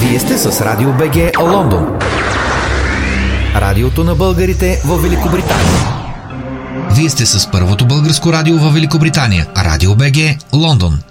Вие сте с Радио БГ Лондон. Радиото на българите в Великобритания. Вие сте с първото българско радио в Великобритания. Радио БГ Лондон.